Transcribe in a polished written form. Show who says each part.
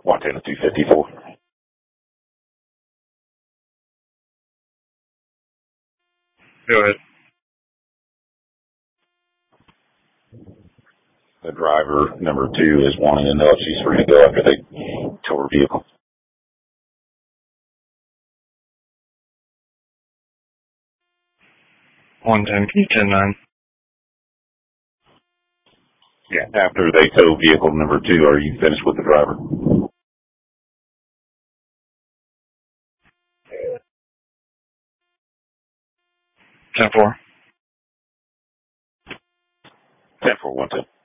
Speaker 1: 110 to 254.
Speaker 2: Go ahead.
Speaker 1: The driver, number 2, is wanting to know if she's free to go after they tow her vehicle.
Speaker 2: 110, can you 10-9?
Speaker 1: Yeah, after they tow vehicle number 2, are you finished with the driver?
Speaker 2: 10-4.
Speaker 1: 10-4, 110.